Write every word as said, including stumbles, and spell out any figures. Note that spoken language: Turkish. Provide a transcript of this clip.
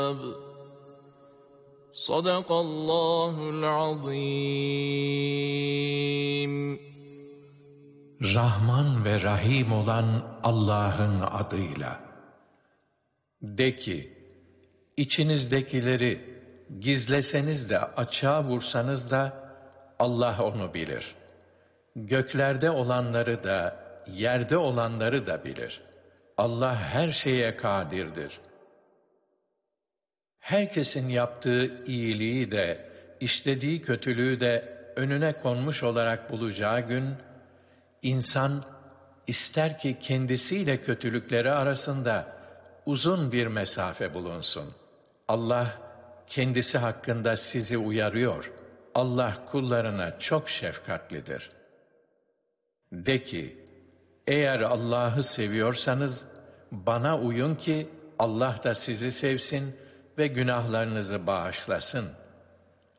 Sadakallahul azim. Rahman ve Rahim olan Allah'ın adıyla. De ki, içinizdekileri gizleseniz de açığa vursanız da Allah onu bilir. Göklerde olanları da, yerde olanları da bilir. Allah her şeye kadirdir. Herkesin yaptığı iyiliği de, işlediği kötülüğü de önüne konmuş olarak bulacağı gün, İnsan ister ki kendisiyle kötülükleri arasında uzun bir mesafe bulunsun. Allah kendisi hakkında sizi uyarıyor. Allah kullarına çok şefkatlidir. De ki, eğer Allah'ı seviyorsanız bana uyun ki Allah da sizi sevsin ve günahlarınızı bağışlasın.